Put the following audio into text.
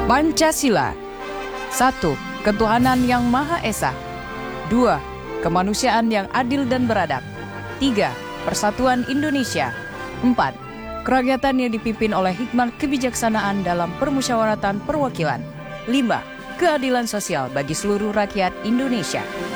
Pancasila. 1. Ketuhanan yang Maha Esa. 2. Kemanusiaan yang adil dan beradab. 3. Persatuan Indonesia. 4. Kerakyatan yang dipimpin oleh hikmat kebijaksanaan dalam permusyawaratan perwakilan. 5. Keadilan sosial bagi seluruh rakyat Indonesia.